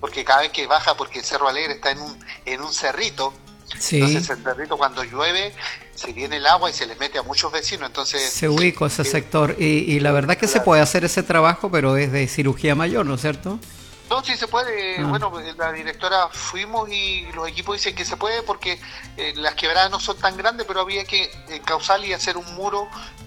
porque cada vez que baja, porque el Cerro Alegre está en un cerrito, Sí, entonces el cerrito cuando llueve se viene el agua y se les mete a muchos vecinos, entonces se ubicó ese sector y la verdad que se la- puede hacer ese trabajo, pero es de cirugía mayor, ¿no es cierto? no, sí se puede. Ah, Bueno, la directora fuimos y los equipos dicen que se puede porque las quebradas no son tan grandes, pero había que encauzar y hacer un muro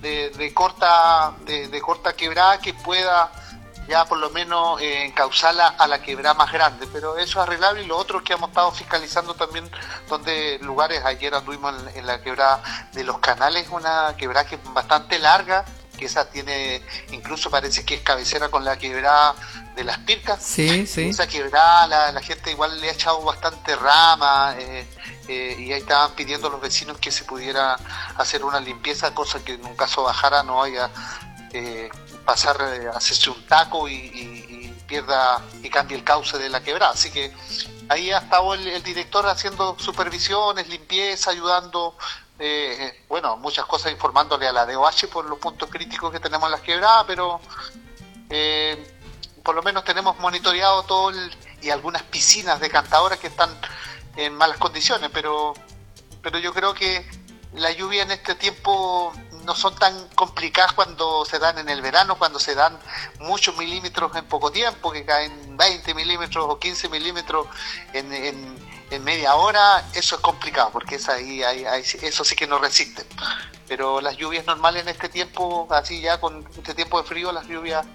de corta quebrada que pueda ya por lo menos encauzarla a la quebrada más grande. Pero eso es arreglable y lo otro es que hemos estado fiscalizando también donde lugares. Ayer anduvimos en la quebrada de Los Canales, una quebrada que es bastante larga, que esa tiene, incluso parece que es cabecera con la quebrada de Las Pircas. sí, sí. Esa quebrada la gente igual le ha echado bastante rama, y ahí estaban pidiendo a los vecinos que se pudiera hacer una limpieza, cosa que en un caso bajara no haya pasar, hacerse un taco y pierda y cambie el cauce de la quebrada. Así que ahí ha estado el director haciendo supervisiones, limpieza, ayudando, bueno, muchas cosas, informándole a la DOH por los puntos críticos que tenemos en las quebradas, pero por lo menos tenemos monitoreado y algunas piscinas decantadoras que están en malas condiciones, pero yo creo que la lluvia en este tiempo no son tan complicadas cuando se dan en el verano, cuando se dan muchos milímetros en poco tiempo, que caen 20 milímetros o 15 milímetros en media hora. Eso es complicado, porque eso sí que no resisten. Pero las lluvias normales en este tiempo, así ya con este tiempo de frío, las lluvias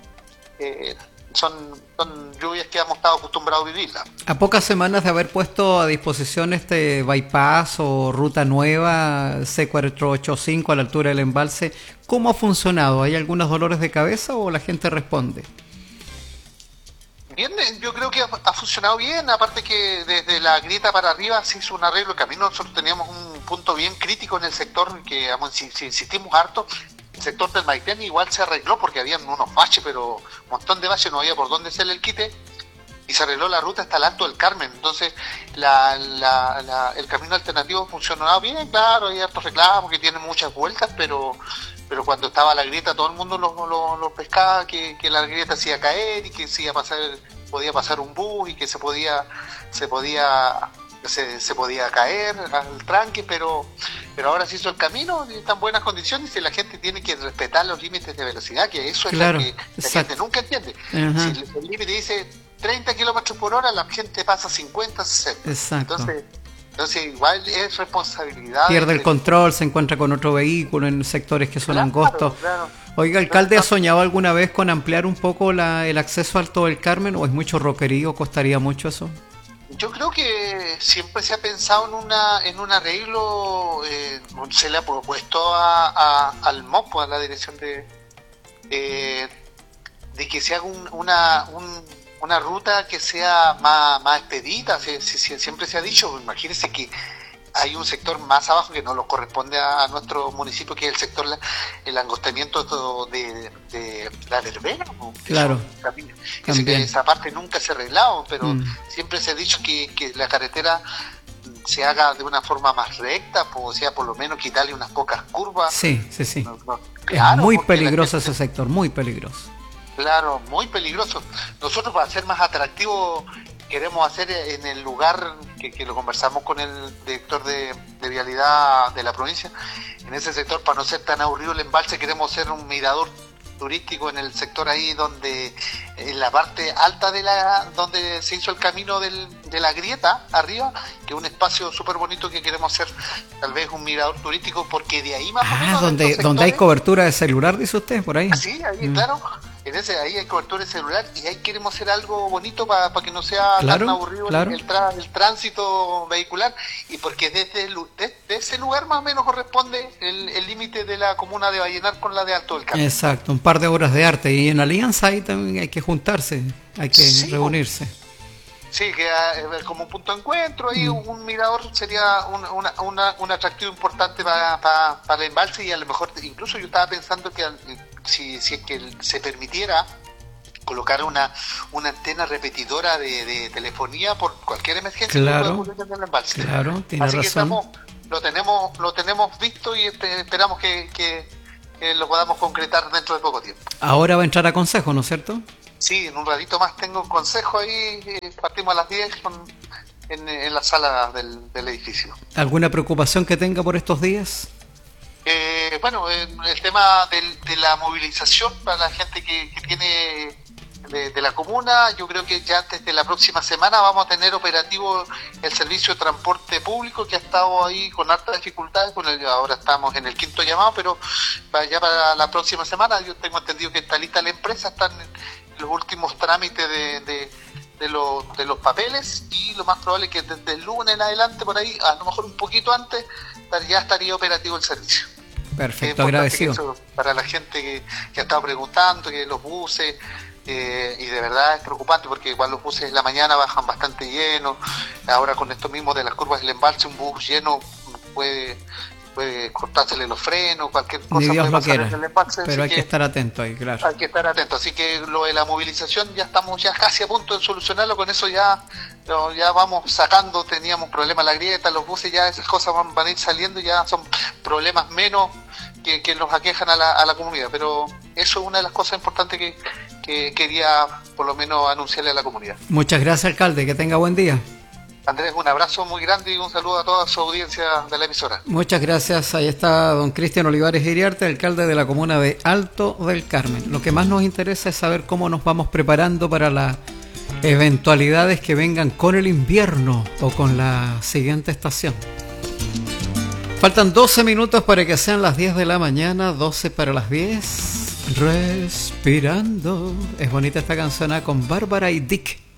son lluvias que hemos estado acostumbrados a vivirlas. A pocas semanas de haber puesto a disposición este bypass o ruta nueva C485 a la altura del embalse, ¿cómo ha funcionado? ¿Hay algunos dolores de cabeza o la gente responde? Bien, yo creo que ha funcionado bien, aparte que desde la grieta para arriba se hizo un arreglo de camino. Nosotros teníamos un punto bien crítico en el sector, que si insistimos harto. El sector del Maitén igual se arregló porque habían unos baches, pero un montón de baches, no había por dónde hacerle el quite, y se arregló la ruta hasta el Alto del Carmen. Entonces el camino alternativo funcionaba bien, claro, hay hartos reclamos que tienen muchas vueltas, pero cuando estaba la grieta todo el mundo lo pescaba, que la grieta se iba a caer y que podía pasar un bus y que se podía caer al tranque, pero ahora se hizo el camino y está en buenas condiciones, y la gente tiene que respetar los límites de velocidad, que eso es Claro, lo que la gente nunca entiende. Ajá. Si el límite dice 30 kilómetros por hora, la gente pasa 50, 60. Exacto. Entonces igual es responsabilidad. Pierde el control, se encuentra con otro vehículo en sectores que son angostos. Claro. Oiga, alcalde, ¿ha soñado alguna vez con ampliar un poco el acceso al Alto del Carmen o es mucho roquerío? ¿Costaría mucho eso? Yo creo que siempre se ha pensado en un arreglo. Se le ha propuesto al MOP, a la dirección de que se haga una ruta que sea más expedita. Siempre se ha dicho, imagínense que hay un sector más abajo que no lo corresponde a nuestro municipio, que es el sector, el angostamiento de la verbena, ¿no? Claro, también. Esa parte nunca se ha arreglado, pero siempre se ha dicho que la carretera se haga de una forma más recta, o sea, por lo menos quitarle unas pocas curvas. Sí. Claro, es muy porque peligroso ese sector, muy peligroso. Claro, muy peligroso. Nosotros, para ser más atractivo, queremos hacer en el lugar que lo conversamos con el director de vialidad de la provincia, en ese sector, para no ser tan aburrido el embalse, queremos hacer un mirador turístico en el sector ahí donde, en la parte alta donde se hizo el camino de la grieta arriba, que es un espacio súper bonito que queremos hacer, tal vez un mirador turístico, porque de ahí más o menos donde hay cobertura de celular, dice usted, por ahí. Sí, ahí, claro. Ahí hay cobertura de celular, y ahí queremos hacer algo bonito para que no sea tan aburrido el tránsito vehicular, y porque desde ese lugar más o menos corresponde el límite de la comuna de Vallenar con la de Alto del Carmen. Exacto, un par de obras de arte, y en Alianza ahí también hay que juntarse, hay que reunirse. Sí, que como un punto de encuentro, ahí un mirador sería un atractivo importante para el embalse, y a lo mejor incluso yo estaba pensando que si es que se permitiera colocar una antena repetidora de telefonía por cualquier emergencia, claro, que en el embalse. Claro, tiene así razón. Que lo tenemos visto, y esperamos que lo podamos concretar dentro de poco tiempo. Ahora va a entrar a consejo, ¿no es cierto? Sí, en un ratito más tengo un consejo ahí, partimos a las 10 en la sala del edificio. ¿Alguna preocupación que tenga por estos días? Bueno, el tema de la movilización para la gente que tiene de la comuna, yo creo que ya antes de la próxima semana vamos a tener operativo el servicio de transporte público que ha estado ahí con harta dificultades, ahora estamos en el quinto llamado, pero ya para la próxima semana yo tengo entendido que está lista la empresa, están en los últimos trámites de los papeles y lo más probable es que desde el lunes en adelante, por ahí, a lo mejor un poquito antes, ya estaría operativo el servicio. Perfecto, agradecido. Para la gente que ha estado preguntando, que los buses, y de verdad es preocupante porque igual los buses en la mañana bajan bastante llenos, ahora con esto mismo de las curvas del embalse, un bus lleno puede cortársele los frenos, cualquier cosa. Ni Dios puede lo pasar quiera, en el embalse, pero hay que estar atento ahí, claro. Hay que estar atento, así que lo de la movilización ya estamos ya casi a punto de solucionarlo, con eso ya vamos sacando, teníamos problemas la grieta, los buses, ya esas cosas van a ir saliendo, ya son problemas menos que nos aquejan a la comunidad, pero eso es una de las cosas importantes que quería por lo menos anunciarle a la comunidad. Muchas gracias, alcalde, que tenga buen día. Andrés, un abrazo muy grande y un saludo a toda su audiencia de la emisora. Muchas gracias. Ahí está don Cristian Olivares Iriarte, alcalde de la comuna de Alto del Carmen. Lo que más nos interesa es saber cómo nos vamos preparando para las eventualidades que vengan con el invierno o con la siguiente estación. Faltan 12 minutos para que sean las 10 de la mañana, 12 para las 10. Respirando. Es bonita esta canción con Bárbara y Dick.